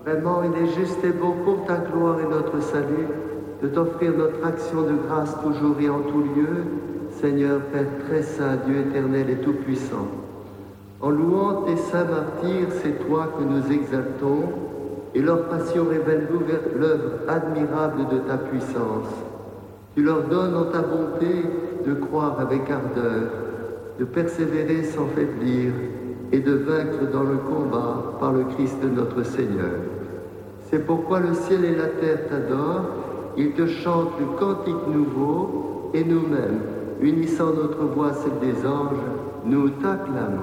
Vraiment, il est juste et beau pour ta gloire et notre salut de t'offrir notre action de grâce toujours et en tout lieu, Seigneur Père très saint, Dieu éternel et tout-puissant. En louant tes saints martyrs, c'est toi que nous exaltons, et leur passion révèle l'œuvre admirable de ta puissance. Tu leur donnes en ta bonté de croire avec ardeur, de persévérer sans faiblir et de vaincre dans le combat par le Christ notre Seigneur. C'est pourquoi le ciel et la terre t'adorent, ils te chantent le cantique nouveau, et nous-mêmes, unissant notre voix à celle des anges, nous t'acclamons.